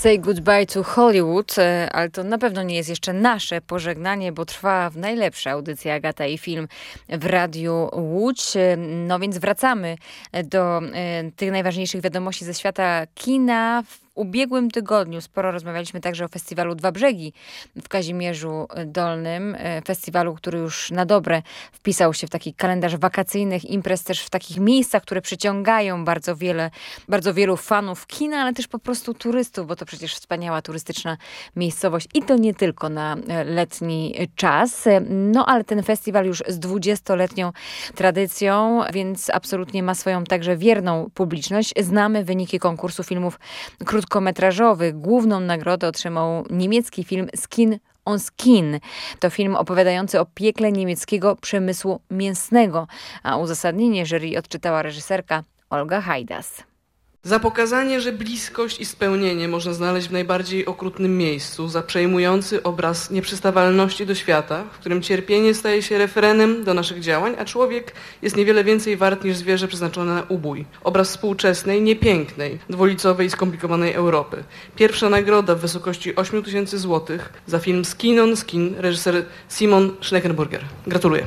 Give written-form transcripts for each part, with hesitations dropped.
Say Goodbye to Hollywood, ale to na pewno nie jest jeszcze nasze pożegnanie, bo trwa w najlepsza audycja Agata i Film w Radiu Łódź. No więc wracamy do tych najważniejszych wiadomości ze świata kina. W ubiegłym tygodniu sporo rozmawialiśmy także o festiwalu Dwa Brzegi w Kazimierzu Dolnym. Festiwalu, który już na dobre wpisał się w taki kalendarz wakacyjnych imprez, też w takich miejscach, które przyciągają bardzo wielu fanów kina, ale też po prostu turystów, bo to przecież wspaniała turystyczna miejscowość i to nie tylko na letni czas. No ale ten festiwal już z 20-letnią tradycją, więc absolutnie ma swoją także wierną publiczność. Znamy wyniki konkursu filmów krótkometrażowych. Główną nagrodę otrzymał niemiecki film Skin on Skin. To film opowiadający o piekle niemieckiego przemysłu mięsnego, a uzasadnienie jury odczytała reżyserka Olga Hajdas. Za pokazanie, że bliskość i spełnienie można znaleźć w najbardziej okrutnym miejscu, za przejmujący obraz nieprzystawalności do świata, w którym cierpienie staje się referenem do naszych działań, a człowiek jest niewiele więcej wart niż zwierzę przeznaczone na ubój. Obraz współczesnej, niepięknej, dwulicowej i skomplikowanej Europy. Pierwsza nagroda w wysokości 8 000 złotych za film Skin on Skin, reżyser Simon Schneckenburger. Gratuluję.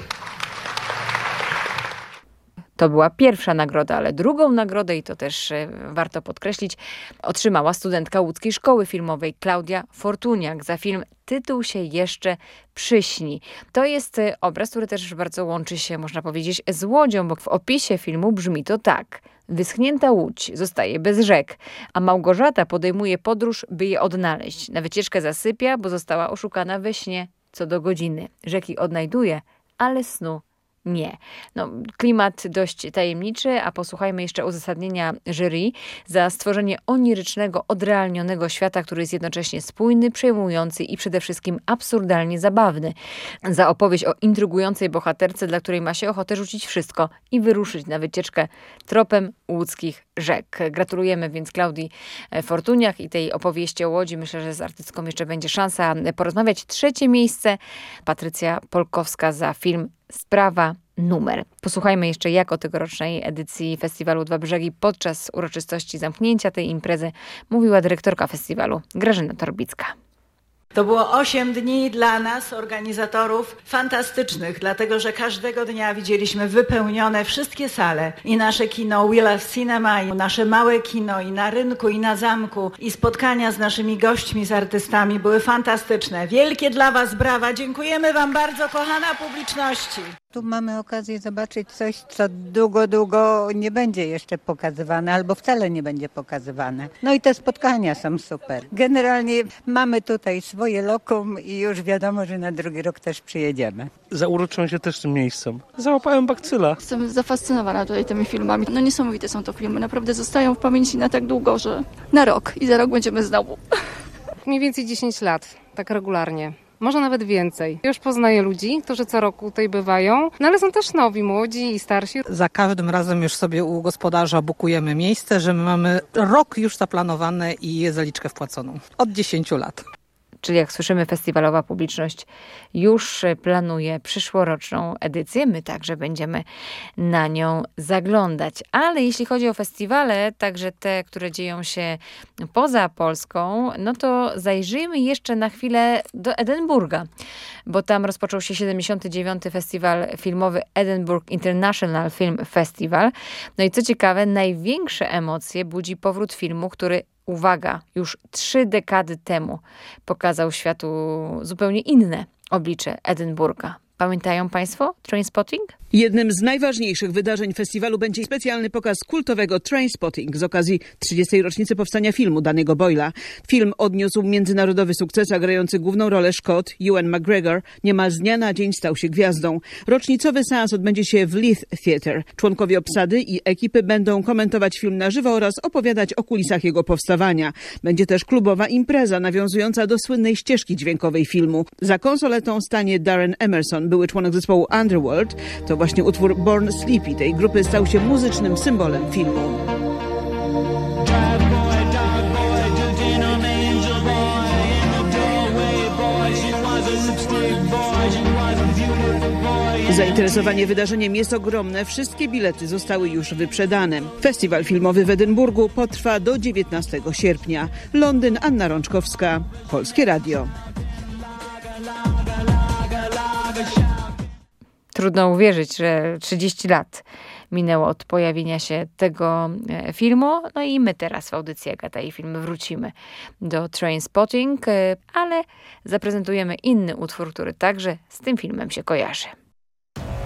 To była pierwsza nagroda, ale drugą nagrodę, i to też warto podkreślić, otrzymała studentka łódzkiej szkoły filmowej Klaudia Fortuniak za film Tytuł się jeszcze przyśni. To jest obraz, który też bardzo łączy się, można powiedzieć, z Łodzią, bo w opisie filmu brzmi to tak. Wyschnięta Łódź zostaje bez rzek, a Małgorzata podejmuje podróż, by je odnaleźć. Na wycieczkę zasypia, bo została oszukana we śnie co do godziny. Rzeki odnajduje, ale snu nie. No, klimat dość tajemniczy, a posłuchajmy jeszcze uzasadnienia jury za stworzenie onirycznego, odrealnionego świata, który jest jednocześnie spójny, przejmujący i przede wszystkim absurdalnie zabawny. Za opowieść o intrygującej bohaterce, dla której ma się ochotę rzucić wszystko i wyruszyć na wycieczkę tropem łódzkich rzek. Gratulujemy więc Klaudii Fortuniak i tej opowieści o Łodzi. Myślę, że z artystką jeszcze będzie szansa porozmawiać. 3. miejsce Patrycja Polkowska za film Sprawa numer. Posłuchajmy jeszcze, jak o tegorocznej edycji festiwalu Dwa Brzegi podczas uroczystości zamknięcia tej imprezy mówiła dyrektorka festiwalu Grażyna Torbicka. To było 8 dni dla nas, organizatorów, fantastycznych, dlatego że każdego dnia widzieliśmy wypełnione wszystkie sale. I nasze kino We Love Cinema, i nasze małe kino, i na rynku, i na zamku. I spotkania z naszymi gośćmi, z artystami były fantastyczne. Wielkie dla Was brawa. Dziękujemy Wam bardzo, kochana publiczności. Tu mamy okazję zobaczyć coś, co długo nie będzie jeszcze pokazywane, albo wcale nie będzie pokazywane. No i te spotkania są super. Generalnie mamy tutaj swoje lokum i już wiadomo, że na drugi rok też przyjedziemy. Zauroczyłem się też tym miejscem. Załapałem bakcyla. Jestem zafascynowana tutaj tymi filmami. No niesamowite są to filmy. Naprawdę zostają w pamięci na tak długo, że na rok i za rok będziemy znowu. Mniej więcej 10 lat, tak regularnie. Może nawet więcej. Już poznaję ludzi, którzy co roku tutaj bywają, no ale są też nowi, młodzi i starsi. Za każdym razem już sobie u gospodarza bukujemy miejsce, że my mamy rok już zaplanowane i zaliczkę wpłaconą. Od 10 lat. Czyli jak słyszymy, festiwalowa publiczność już planuje przyszłoroczną edycję. My także będziemy na nią zaglądać. Ale jeśli chodzi o festiwale, także te, które dzieją się poza Polską, no to zajrzyjmy jeszcze na chwilę do Edynburga, bo tam rozpoczął się 79. festiwal filmowy Edinburgh International Film Festival. No i co ciekawe, największe emocje budzi powrót filmu, który uwaga, już 3 dekady temu pokazał światu zupełnie inne oblicze Edynburga. Pamiętają Państwo Trainspotting? Jednym z najważniejszych wydarzeń festiwalu będzie specjalny pokaz kultowego Trainspotting z okazji 30. rocznicy powstania filmu Danny'ego Boyla. Film odniósł międzynarodowy sukces, a grający główną rolę Szkot Ewan McGregor niemal z dnia na dzień stał się gwiazdą. Rocznicowy seans odbędzie się w Leith Theatre. Członkowie obsady i ekipy będą komentować film na żywo oraz opowiadać o kulisach jego powstawania. Będzie też klubowa impreza nawiązująca do słynnej ścieżki dźwiękowej filmu. Za konsoletą stanie Darren Emerson, były członek zespołu Underworld. To właśnie utwór Born Sleepy tej grupy stał się muzycznym symbolem filmu. Zainteresowanie wydarzeniem jest ogromne. Wszystkie bilety zostały już wyprzedane. Festiwal filmowy w Edynburgu potrwa do 19 sierpnia. Londyn, Anna Rączkowska, Polskie Radio. Trudno uwierzyć, że 30 lat minęło od pojawienia się tego filmu. No i my teraz w audycji Agata i Film wrócimy do Trainspotting, ale zaprezentujemy inny utwór, który także z tym filmem się kojarzy.